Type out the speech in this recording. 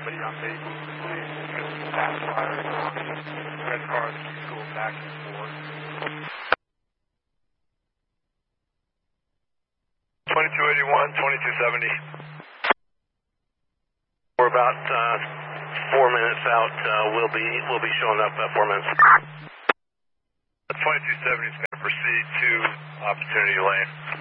somebody on Maple Street, fast fire on red cars keep going back and forth. 2281, 2270. We're about 4 minutes out. We'll be showing up at 4 minutes. 2270 is going to proceed to opportunity lane.